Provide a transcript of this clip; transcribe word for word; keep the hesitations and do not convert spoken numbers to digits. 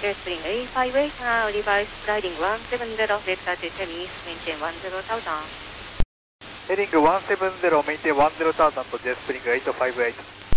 Spring A five eight, uh, reverse sliding one seven zero, vector to Chemis, maintain one zero thousand. Heading one seven zero, maintain one zero thousand to J Spring eight five eight.